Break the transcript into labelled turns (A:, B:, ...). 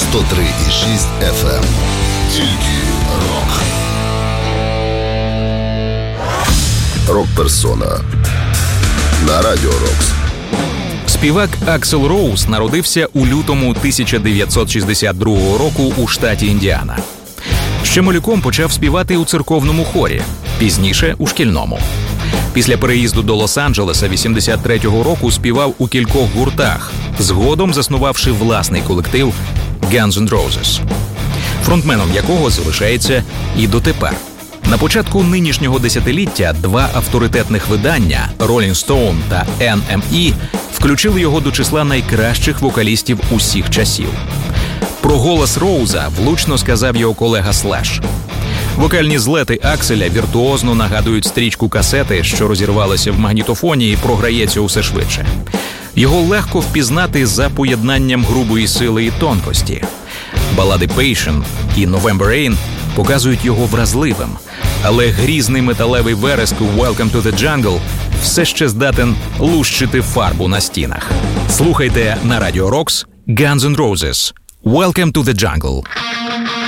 A: 103,6 FM. Тільки рок. Рок-персона на Радіо Рокс.
B: Співак Аксел Роуз народився у лютому 1962 року у штаті Індіана. Ще малюком почав співати у церковному хорі, пізніше у шкільному. Після переїзду до Лос-Анджелеса 83-го року співав у кількох гуртах, згодом заснувавши власний колектив Guns N' Roses, фронтменом якого залишається і дотепер. На початку нинішнього десятиліття два авторитетних видання Rolling Stone та NME включили його до числа найкращих вокалістів усіх часів. Про голос Роуза влучно сказав його колега Слеш. Вокальні злети Акселя віртуозно нагадують стрічку касети, що розірвалася в магнітофоні і програється усе швидше. Його легко впізнати за поєднанням грубої сили і тонкості. Балади Patient і November Rain показують його вразливим, але грізний металевий вереск у Welcome to the Jungle все ще здатен лущити фарбу на стінах. Слухайте на Радіо Рокс Guns N' Roses. Welcome to the Jungle.